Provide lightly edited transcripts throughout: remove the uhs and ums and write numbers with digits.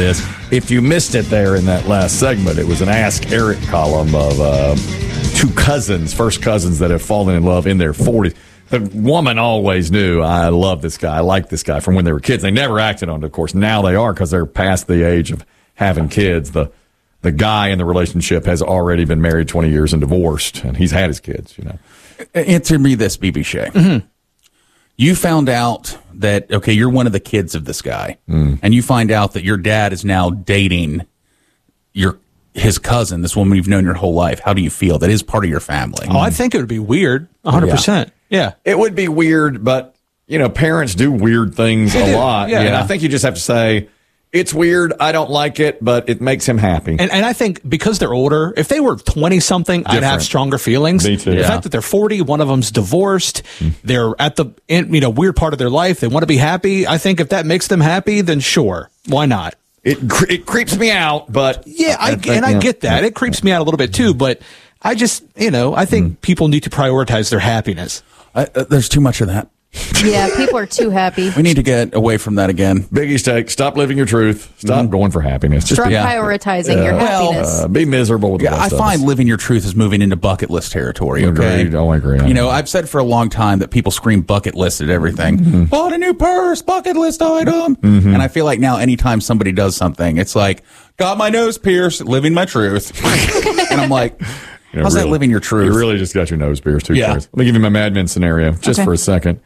this. If you missed it there in that last segment, it was an Ask Eric column of two cousins, first cousins that have fallen in love in their 40s. The woman always knew, I love this guy, I like this guy from when they were kids. They never acted on it, of course. Now they are because they're past the age of having kids. The guy in the relationship has already been married 20 years and divorced, and he's had his kids, you know. Answer me this, BB Shea. Mm-hmm. You found out that, okay, you're one of the kids of this guy, and you find out that your dad is now dating his cousin, this woman you've known your whole life. How do you feel? That is part of your family. Oh, I think it would be weird, 100%. Yeah. It would be weird, but, you know, parents do weird things a lot. Yeah. And I think you just have to say, it's weird, I don't like it, but it makes him happy. And I think because they're older, if they were 20-something, I'd have stronger feelings. Me too. The fact that they're 40, one of them's divorced, they're at the weird part of their life, they want to be happy. I think if that makes them happy, then sure, why not? It creeps me out, but... Yeah, I get that. It creeps me out a little bit too, but I just, I think people need to prioritize their happiness. There's too much of that. Yeah, people are too happy. We need to get away from that again. Biggie's take, stop living your truth. Stop going for happiness. Just Start prioritizing your happiness. be miserable with the rest I of find us. living your truth is moving into bucket list territory. Okay? Agreed. I agree. You know, I've said for a long time that people scream bucket list at everything. Bought a new purse, bucket list item. And I feel like now anytime somebody does something, it's like, got my nose pierced, living my truth. And I'm like... how's that living your truth? You really just got your nose pierced. Yeah. Let me give you my Mad Men scenario just for a second.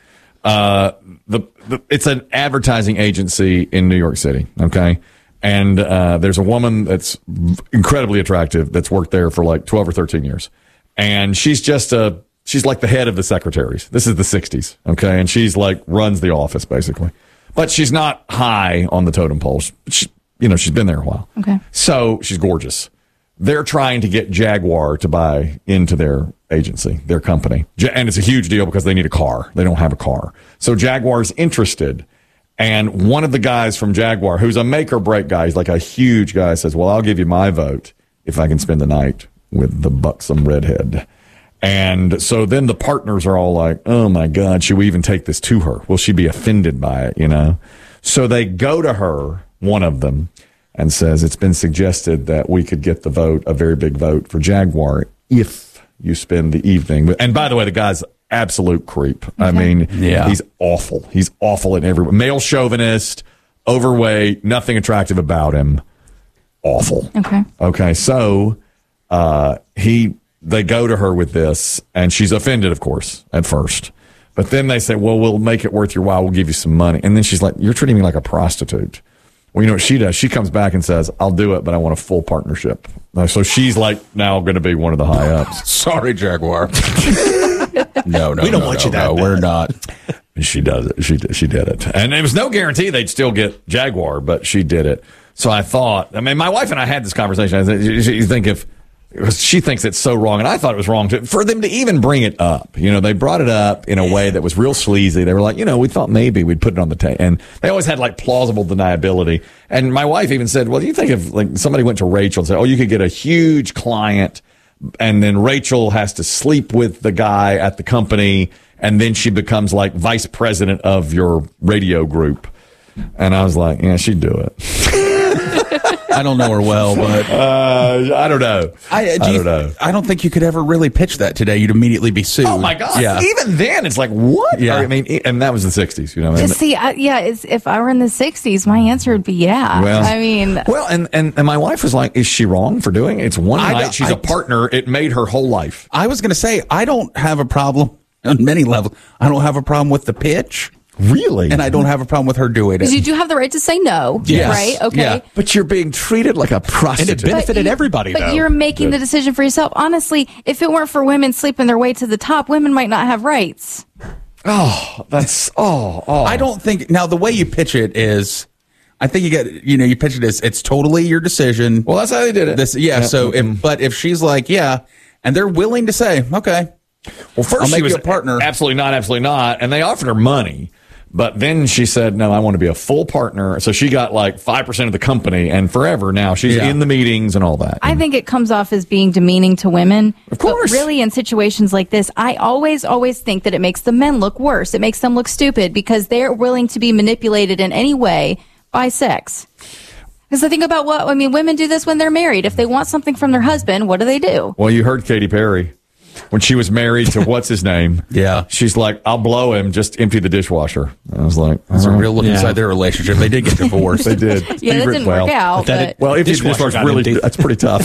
It's an advertising agency in New York City, okay? And there's a woman that's incredibly attractive that's worked there for like 12 or 13 years. And she's like the head of the secretaries. This is the 60s, okay? And she's like runs the office, basically. But she's not high on the totem pole. She's been there a while. Okay. So she's gorgeous. They're trying to get Jaguar to buy into their agency, their company. And it's a huge deal because they need a car. They don't have a car. So Jaguar's interested. And one of the guys from Jaguar, who's a make or break guy, he's like a huge guy, says, well, I'll give you my vote if I can spend the night with the buxom redhead. And so then the partners are all like, oh my God, should we even take this to her? Will she be offended by it, you know? So they go to her, one of them, and says, it's been suggested that we could get the vote, a very big vote for Jaguar, if you spend the evening. And by the way, the guy's absolute creep. Okay. I mean, he's awful. He's awful in every way. Male chauvinist, overweight, nothing attractive about him. Awful. Okay. So they go to her with this, and she's offended, of course, at first. But then they say, well, we'll make it worth your while. We'll give you some money. And then she's like, you're treating me like a prostitute. Well, you know what she does? She comes back and says, I'll do it, but I want a full partnership. So she's like now going to be one of the high ups. Sorry, Jaguar. No, we don't want you that bad. We're not. She does it. She did it. And there was no guarantee they'd still get Jaguar, but she did it. So I thought, my wife and I had this conversation. I said, you think she thinks it's so wrong, and I thought it was wrong for them to even bring it up. You know, they brought it up in a way that was real sleazy. They were like, we thought maybe we'd put it on the table, and they always had like plausible deniability. And my wife even said, well, do you think if like somebody went to Rachel and said, oh, you could get a huge client, and then Rachel has to sleep with the guy at the company, and then she becomes like vice president of your radio group. And I was like, yeah, she'd do it. I don't know her well, but I don't know. I don't know. I don't think you could ever really pitch that today. You'd immediately be sued. Oh my God! Yeah. Even then, it's like what? Yeah. I mean, and that was the '60s, you know. See, if I were in the '60s, my answer would be yeah. Well, and my wife was like, "Is she wrong for doing it? It's one night. She's a partner. It made her whole life." I was going to say I don't have a problem on many levels. I don't have a problem with the pitch. Really? And I don't have a problem with her doing it. Because you do have the right to say no, right? Okay. Yeah. But you're being treated like a prostitute. And it benefited everybody, But though. you're making the decision for yourself. Honestly, if it weren't for women sleeping their way to the top, women might not have rights. Oh, that's, I don't think, now the way you pitch it is, I think you pitch it as, it's totally your decision. Well, that's how they did it. So, if she's like, and they're willing to say, okay. Well, first I'll make she was you a partner. Absolutely not. And they offered her money. But then she said, no, I want to be a full partner. So she got like 5% of the company, and forever now she's in the meetings and all that. I think it comes off as being demeaning to women. Of course. But really, in situations like this, I always think that it makes the men look worse. It makes them look stupid because they're willing to be manipulated in any way by sex. Because I think about women do this when they're married. If they want something from their husband, what do? Well, you heard Katy Perry when she was married to what's his name. Yeah. She's like, I'll blow him, just empty the dishwasher. I was like, That's a all right. real look inside their relationship. They did get divorced. They did. Yeah, that didn't work out. But Well, if the Dishwasher dishwasher's got really, empty. that's pretty tough.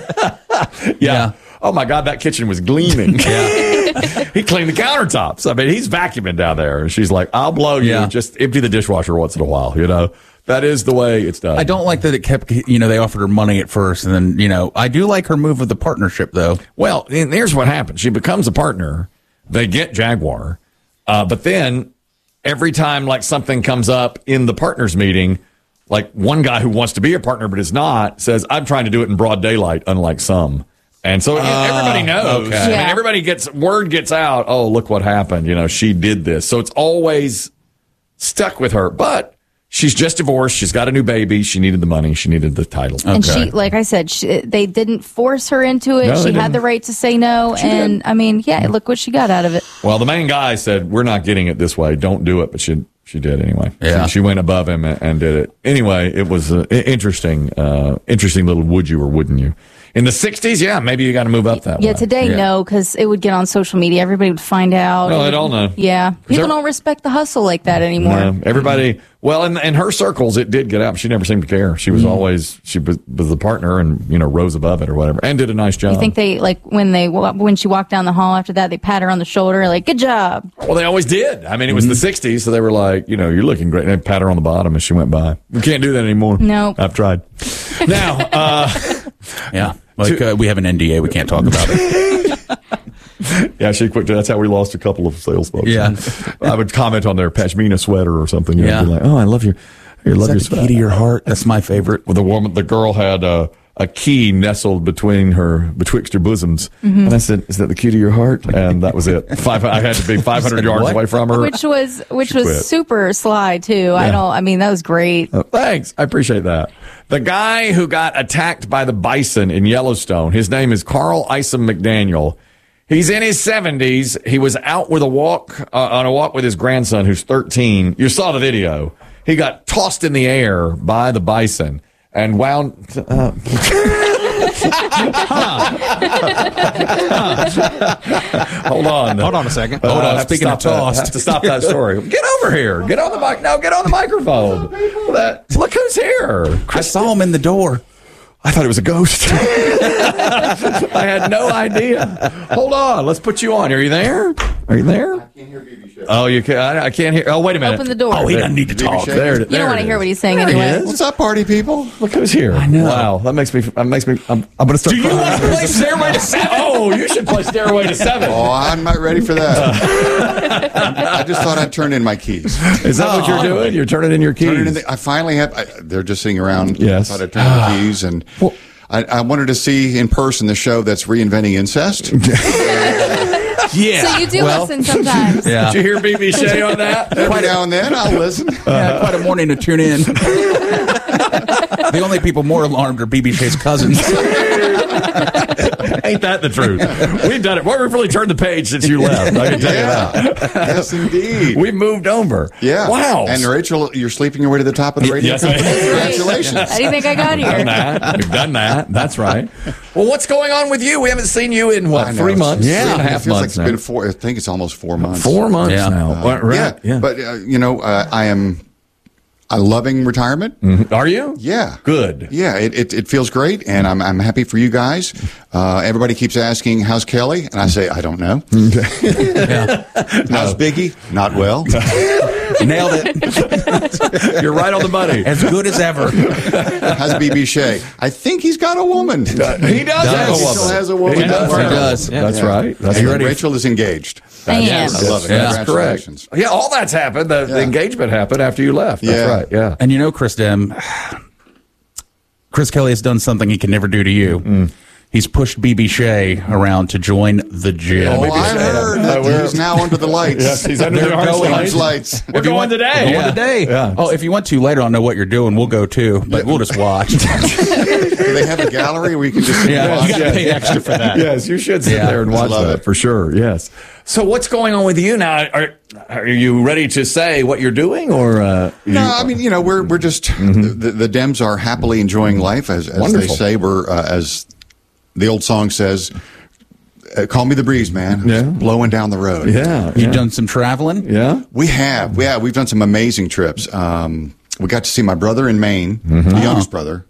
Yeah. Oh my God, that kitchen was gleaming. He cleaned the countertops. I mean, he's vacuuming down there. And she's like, I'll blow you. Yeah. Just empty the dishwasher once in a while. That is the way it's done. I don't like that it kept, they offered her money at first. And then, I do like her move of the partnership, though. Well, and here's what happens. She becomes a partner. They get Jaguar. But then every time like something comes up in the partners meeting, like one guy who wants to be a partner but is not says, I'm trying to do it in broad daylight, unlike some. And so everybody knows. okay. I mean, Yeah. everybody word gets out. Oh, look what happened. She did this. So it's always stuck with her. But she's just divorced. She's got a new baby. She needed the money. She needed the title. And she, like I said, they didn't force her into it. No, they she had didn't. the right to say no. And I mean, look what she got out of it. Well, the main guy said, we're not getting it this way. Don't do it. But she did anyway. Yeah. She went above him and did it. Anyway, it was interesting little would you or wouldn't you. In the 60s, maybe you got to move up that way. Yeah, today, no, because it would get on social media. Everybody would find out. No, they'd all know. Yeah. People there- don't respect the hustle like that anymore. No, everybody. Well, in her circles, it did get out. She never seemed to care. She was always she was the partner, and rose above it or whatever, and did a nice job. You think they when she walked down the hall after that, they pat her on the shoulder like, "Good job." Well, they always did. I mean, it was the 60s, so they were like, you're looking great. And they pat her on the bottom as she went by. We can't do that anymore. Nope. I've tried. Now, Yeah. We have an NDA. We can't talk about it. yeah, she quit. That's how we lost a couple of sales folks. Yeah. I would comment on their pashmina sweater or something. Yeah. Be like, oh, I love your sweater. Key to your heart. That's my favorite. Well, the girl had a key nestled betwixt her bosoms, and I said, "Is that the key to your heart?" And that was it. I had to be 500 yards what? away from her. Which was quit. super sly too. That was great. Thanks, I appreciate that. The guy who got attacked by the bison in Yellowstone, his name is Carl Isom McDaniel. He's in his 70s. He was out with on a walk with his grandson, who's 13. You saw the video. He got tossed in the air by the bison and wound. Hold on. Hold on a second. Hold on. Speaking of tossed. I have to stop that story. Get over here. Get on the mic. No, get on the microphone. Look who's here. I saw him in the door. I thought it was a ghost. I had no idea. Hold on. Let's put you on. Are you there? Are you there? I can't hear BB Show. Oh, you can't. I can't hear. Oh, wait a minute. Open the door. Oh, he doesn't need to talk. There, You don't want to hear what he's saying anyway. What's up, party people? Look who's here. I know. Wow. That makes me. I'm going to start. Do you want to play Stairway to 7? Oh, you should play Stairway to 7. Oh, I'm not ready for that. I just thought I'd turn in my keys. Is that what you're doing? You're turning in your keys. Turn it in I finally have. They're just sitting around. Yes. I thought I'd turn in the keys, and I wanted to see in person the show that's reinventing incest. Yeah. So you do listen sometimes. Yeah. Did you hear BB Shea on that? Every now and then, I'll listen. Yeah, quite a morning to tune in. The only people more alarmed are BB Shays' cousins. Ain't that the truth? We've done it. We've really turned the page since you left. I can tell you that. Yes, indeed. We moved over. Yeah. Wow. And Rachel, you're sleeping your way to the top of the radio. Yes, I am. Congratulations. How do you think I got We've done here? that. We've done that. That's right. Well, what's going on with you? We haven't seen you in, I know, 3 months? it's- 3.5 It feels like months it's now. been 4. I think it's almost 4 months. 4 months Yeah. now. Right. Yeah. But, I'm loving retirement. Are you? Yeah. Good. Yeah, it feels great, and I'm happy for you guys. Everybody keeps asking, how's Kelly? And I say, I don't know. How's Biggie? Not well. Nailed it. You're right on the money. As good as ever. How's BB Shea? I think he's got a woman. He does have a He woman. still has a woman. He does. He does. That's Yeah. right. That's And right. Rachel is engaged. I am. Yes. I love it. That's correct. Congratulations. Yeah, all that's happened. The Yeah. engagement happened after you left. That's Yeah. right. Yeah. And Chris Dem, Chris Kelly has done something he can never do to you. he's pushed BB Shea around to join the gym. Oh, I heard that he's now under the lights. Yes, he's under the Orange lights. We're going today. Going today. Yeah. Oh, if you want to later on know what you're doing, we'll go too, but we'll just watch. Do they have a gallery where you can just Yeah. You got to pay extra for that. Yes, you should sit there and watch Love that it. for sure. Yes. So what's going on with you now? Are you ready to say what you're doing, or No, I mean, we're just the Dems are happily enjoying life, as they Wonderful. say. We're as the old song says, "Call me the breeze, man. Yeah. Just blowing down the road." Yeah. You've done some traveling? Yeah. We have. We've done some amazing trips. We got to see my brother in Maine, Mm-hmm. the youngest brother.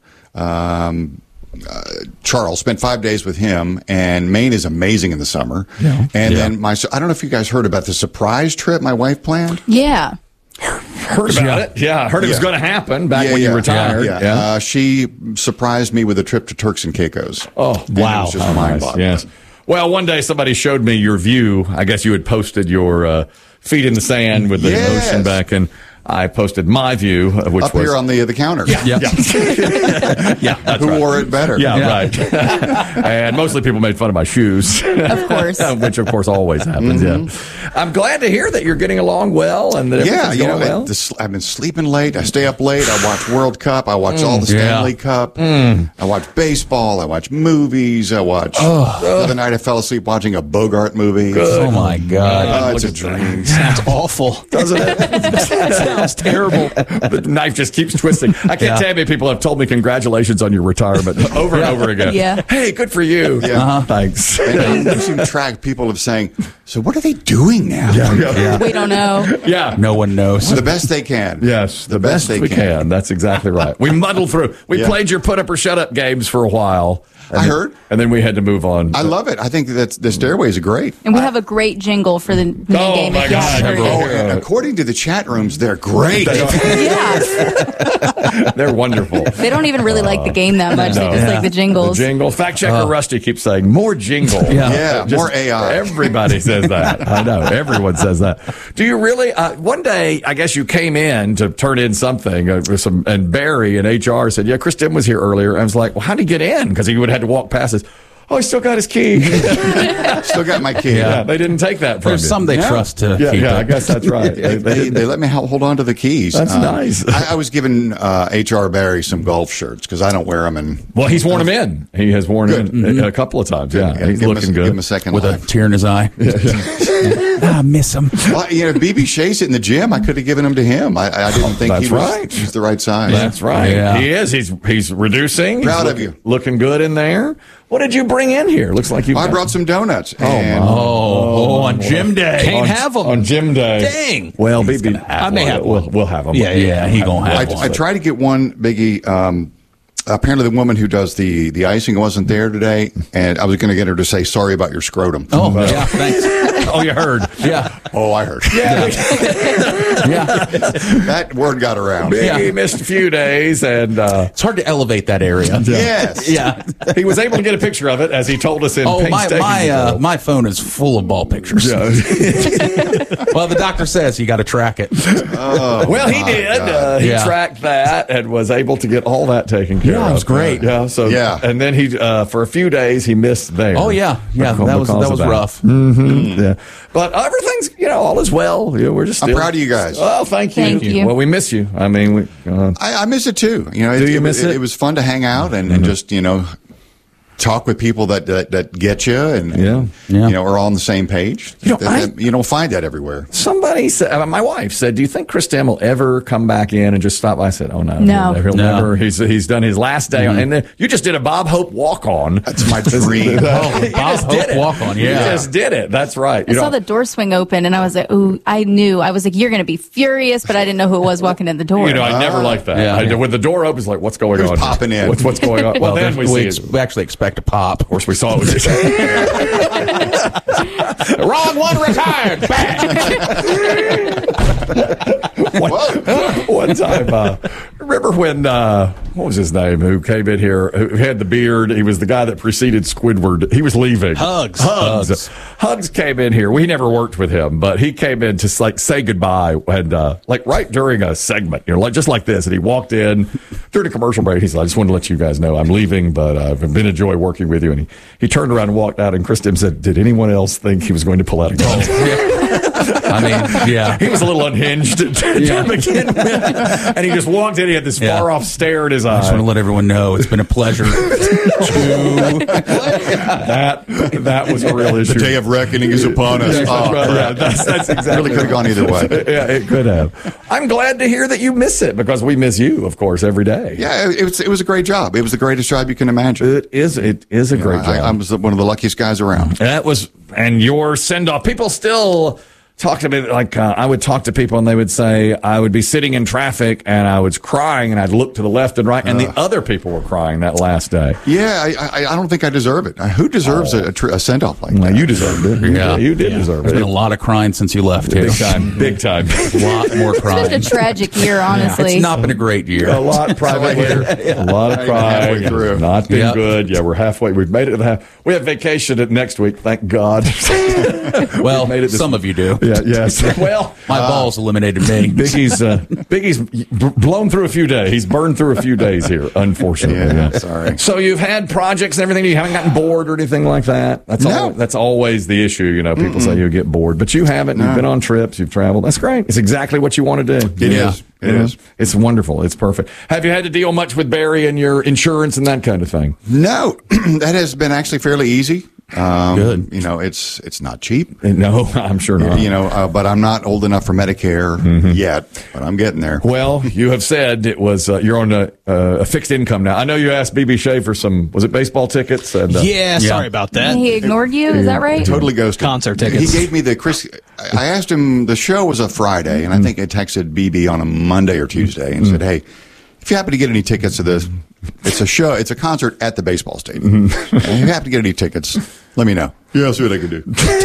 Charles, spent 5 days with him, and Maine is amazing in the summer. Yeah. And then I don't know if you guys heard about the surprise trip my wife planned. Yeah. Heard about it. Yeah. Heard it was Yeah. going to happen back when you retired. Yeah. She surprised me with a trip to Turks and Caicos. Oh, And it was just How nice. mind-boggling. Yes. Well, one day somebody showed me your view. I guess you had posted your feet in the sand with the Yes. ocean back, and I posted my view, which Up was here on the counter. yeah, that's Who right. wore it better? Yeah, right. And mostly people made fun of my shoes. Of course. Which, of course, always happens, yeah. I'm glad to hear that you're getting along well and that Yeah, everything's going well. I've been sleeping late. I stay up late. I watch World Cup. I watch all the Stanley Cup. I watch baseball. I watch movies. I watch. The other night I fell asleep watching a Bogart movie. Oh, my God. It's a dream. Sounds awful. Doesn't it? Sounds terrible. The knife just keeps twisting. I can't tell you how many people have told me congratulations on your retirement over and over again. Yeah. Hey, good for you. Yeah. Thanks. And I'm losing track. People of saying, so what are they doing now? We don't know. Yeah. No one knows. The best they can. Yes, the best they we can. can. That's exactly right. We muddled through. We Yeah. played your put up or shut up games for a while. I heard. And then we had to move on. I love it. I think that the stairways are great. And we have a great jingle for the main Oh, game. my If you God. haven't Oh, heard it. and according to the chat rooms, they're great. Yeah. They're wonderful. They don't even really like the game that much. They just like the jingles. The jingle. Fact checker Rusty keeps saying more jingle. Yeah, more AI. Everybody says that. I know. Everyone says that. Do you really? One day, I guess you came in to turn in something with some, and Barry in HR said, "Yeah, Chris Dim was here earlier." I was like, "Well, how did he get in?" Because he would have had to walk past us. Oh, he still got his key. Still got my key. Yeah, they didn't take that from There's you. some they trust to Yeah, keep yeah, it. I guess that's right. They let me hold on to the keys. That's nice. I was giving HR Barry some golf shirts because I don't wear them. And Well, he's worn them in. He has worn them in a couple of times. Yeah, Yeah, he's give him looking Give him a good. second With a life. tear in his eye. I miss him. Well, BB Shea's in the gym. I could have given him to him. I didn't think That's he was right. he's the right size. That's right. Yeah. He is. He's reducing. Proud He's of you. Looking good in there. What did you bring in here? Looks like you. I brought some donuts. and On gym day. Can't have them. on gym day. Dang. Well, BB, I may have one. We'll have them. Yeah, he gonna have one. I tried to get one, Biggie. Apparently, the woman who does the icing wasn't there today, and I was going to get her to say sorry about your scrotum. Oh, yeah, thanks. Oh, you heard. Yeah. Oh, I heard. Yeah. That word got around. Biggie missed a few days, and It's hard to elevate that area. Yes. Yeah. he was able to get a picture of it, as he told us in Oh, painstaking detail. my phone is full of ball pictures. Yeah. Well, the doctor says you got to track it. Well, he did. He Yeah. tracked that and was able to get all that taken care of. Yeah, it was great. Yeah. So Yeah. and then he for a few days he missed there. Oh yeah, yeah. That was Because of rough. Yeah, but everything's all is well. We're just. I'm still- proud of you guys. Oh, thank you. Thank you. Well, we miss you. I mean, I miss it too. Do you miss it? It was fun to hang out and just talk with people that get you and Yeah. are all on the same page. You know, You don't find that everywhere. somebody said, my wife said, "Do you think Chris Dim will ever come back in and just stop by?" I said, "Oh no, No. he'll No. never. He's done his last day, and then you just did a Bob Hope walk on. That's my dream. Oh, Bob Hope walk-on, yeah. You just did it. That's right. I saw the door swing open and I was like, ooh, I knew. I was like, you're going to be furious, but I didn't know who it was walking in the door. I never liked that. Yeah. When the door opens, like, what's going Who's on? popping in? What's going on? Well, then we see it. we actually expect a pop. Of course, we saw it was Wrong one retired. one time. Remember when what was his name? Who came in here? Who had the beard? He was the guy that preceded Squidward. He was leaving. Hugs came in here. We never worked with him, but he came in to say goodbye and right during a segment, just like this. And he walked in, during a commercial break, he said, I just wanted to let you guys know I'm leaving, but I've been a joy working with you. And he turned around and walked out, and Chris Dim said, did anyone else think he was going to pull out a gun? I mean, yeah. He was a little unhinged to begin with. And he just walked in. He had this far off stare in his eye. I just want to let everyone know it's been a pleasure. That was a real issue. The day of reckoning is upon us. That's exactly Really could have gone either way. Yeah, it could have. I'm glad to hear that you miss it because we miss you, of course, every day. Yeah, it was a great job. It was the greatest job you can imagine. It is a great job. I was one of the luckiest guys around. That was, and your send off. People still talk to me like I would talk to people and they would say I would be sitting in traffic and I was crying and I'd look to the left and right and the other people were crying that last day. Yeah, I don't think I deserve it. Who deserves a send off like that? Well, you deserved it. Yeah. You did deserve There's it. been a lot of crying since you left, too. Big time. Big time. A lot more It's crying. been a tragic year, honestly. It's not been a great year. A lot privately. A lot of crying. Halfway through. It's not been Yep. good. Yeah, we're halfway. We've made it to the half. We have vacation next week. Thank God. Well, made it this- some of you do. Yeah. Yes. Well, My balls eliminated me. Biggie's blown through a few days. He's burned through a few days here, unfortunately. Yeah, sorry. So you've had projects and everything. You haven't gotten bored or anything like that. That's always the issue. You know, people say you get bored, but you haven't. You've been on trips. You've traveled. That's great. It's exactly what you want to do. It is. It is. It's wonderful. It's perfect. Have you had to deal much with Barry and your insurance and that kind of thing? No, that has been actually fairly easy. Good. You know, it's not cheap. No, I'm sure not. You know, but I'm not old enough for Medicare yet, but I'm getting there. Well, you have said it was you're on a fixed income now. I know you asked BB Shea for was it baseball tickets? And, Sorry about that. He ignored you? Is that right? Totally ghosted. Concert tickets. He gave me I asked him, the show was a Friday, and I think I texted BB on a Monday or Tuesday and said, hey, if you happen to get any tickets to this, it's a show, it's a concert at the baseball stadium. And if you happen to get any tickets, let me know. Yeah, I'll see what I can do.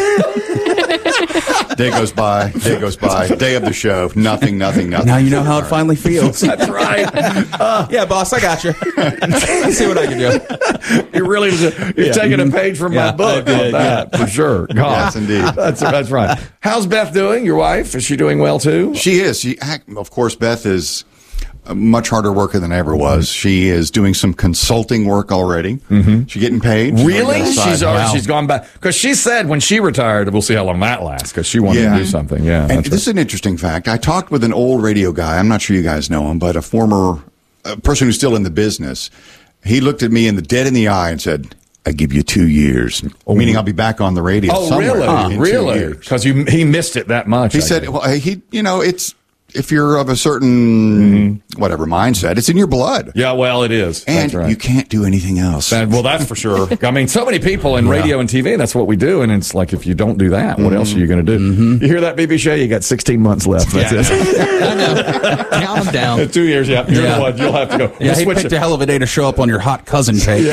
Day goes by, day of the show, nothing. Now you know how it finally feels. That's right. Yeah, boss, I got you. Let's see what I can do. You're taking a page from my book on that, for sure. God. Yes, indeed. That's right. How's Beth doing, your wife? Is she doing well, too? She is. Of course, Beth is a much harder worker than I ever was. She is doing some consulting work already. She's getting paid. Really? Wow. She's gone back. Because she said when she retired, we'll see how long that lasts, because she wanted to do something. Yeah. And this is an interesting fact. I talked with an old radio guy. I'm not sure you guys know him, but a former person who's still in the business. He looked at me dead in the eye and said, I give you 2 years, meaning I'll be back on the radio somewhere in 2 Really? years. Because he missed it that much. He said, well, it's, if you're of a certain whatever mindset, it's in your blood. Yeah, well, it is. And That's right. you can't do anything else. Well, that's for sure. I mean, so many people in radio and TV, that's what we do. And it's like, if you don't do that, what else are you going to do? You hear that, BB Shea? You got 16 months left. That's it. I know. Count them down. 2 years, yeah. You're the one. You'll have to go. Yeah, We'll he switch picked it. a hell of a day to show up on your hot cousin tape.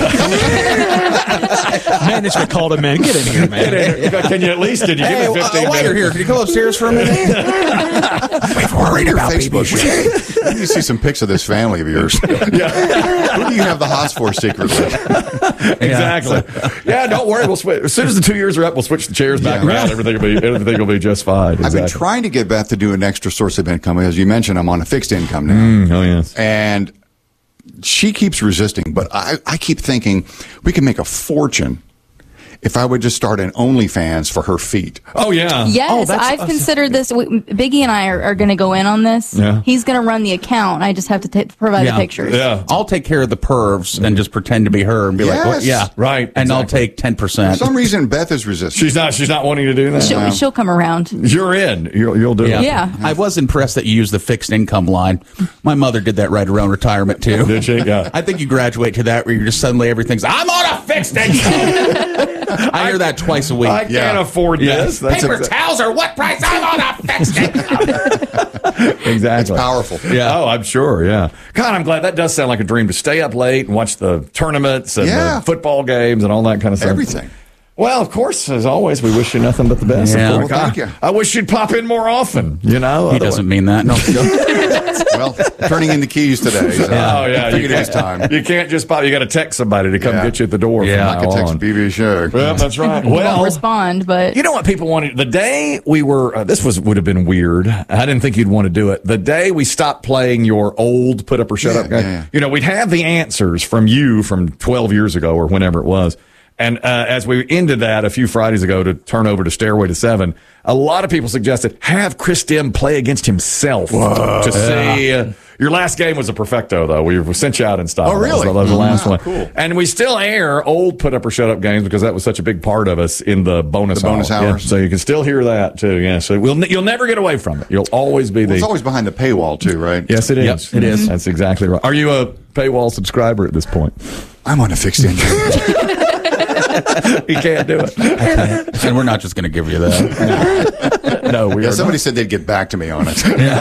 Management called him in. Get in here, man. Can you at least, did you give it 15 while you're minutes? here, can you come upstairs for a minute? We've worried Your about Facebook. people. Let me see some pics of this family of yours. Who do you have the hots for secretly? Exactly. Yeah, don't worry. We'll switch. As soon as the 2 years are up, we'll switch the chairs back around. Everything will be just fine. I've been trying to get Beth to do an extra source of income. As you mentioned, I'm on a fixed income now. Oh, yes. And she keeps resisting, but I keep thinking we can make a fortune if I would just start an OnlyFans for her feet. Oh, yeah. Yes, I've considered this. Biggie and I are going to go in on this. Yeah. He's going to run the account. I just have to provide the pictures. Yeah. I'll take care of the pervs and just pretend to be her and be like, well, Yes. yeah, Right, And I'll exactly. take For 10%. some reason, Beth is resisting. She's not wanting to do that. She'll come around. You're in. You'll do it. Yeah. I was impressed that you used the fixed income line. My mother did that right around retirement, too. Did she? Yeah. I think you graduate to that where you're just suddenly everything's, I'm on a fixed income. I hear that twice a week. I can't afford this. Paper towels are what price? I'm on a fixed income. Exactly. It's powerful. Yeah. Oh, I'm sure. Yeah. God, I'm glad. That does sound like a dream to stay up late and watch the tournaments and the football games and all that kind of stuff. Everything. Well, of course, as always, we wish you nothing but the best. Yeah. Of course. Well, thank you. I wish you'd pop in more often. You know, He doesn't mean that. No. Well, turning in the keys today. So Oh yeah, I figured it was time. You can't just pop. You got to text somebody to come Yeah. get you at the door. Yeah. from I could now text on. BB Show. Yeah, that's right. Won't Well, respond, but you know what people wanted? The day we were, would have been weird. I didn't think you'd want to do it. The day we stopped playing your old put up or shut up game, yeah. you know, we'd have the answers from you from 12 years ago or whenever it was. And as we ended that a few Fridays ago to turn over to Stairway to Seven, a lot of people suggested have Chris Dim play against himself to see. Your last game was a perfecto, though. We sent you out in style. Oh, really? That was the last Wow, one. cool. And we still air old put up or shut up games because that was such a big part of us in the bonus bonus hour. hours. Yeah, so you can still hear that too. Yeah. So you'll never get away from it. You'll always be Well, it's the. always behind the paywall, too, right? Yes, it is. Yep, it is. That's exactly right. Are you a paywall subscriber at this point? I'm on a fixed income. You can't do it. And we're not just going to give you that. No, we Yeah, are somebody said they'd get back to me on it.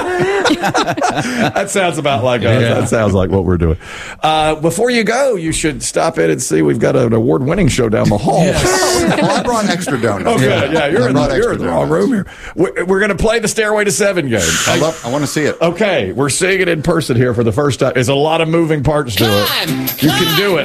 That sounds about like us. Yeah. That sounds like what we're doing. Before you go, you should stop in and see we've got an award-winning show down the hall. Well, I brought extra donuts. Oh, good. Yeah, you're I in brought the extra wrong donuts. room here. We're going to play the Stairway to Seven game. I want to see it. Okay, we're seeing it in person here for the first time. There's a lot of moving parts to it. You can do it.